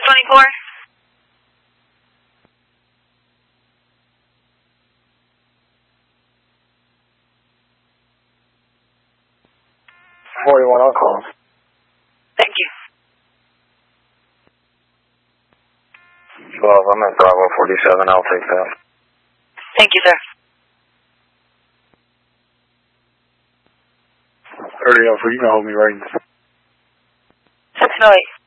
24. 41, I'll call. Thank you. 12, I'm at Bravo 47, I'll take that. Thank you, sir. 30 Alpha, you can hold me right. 608.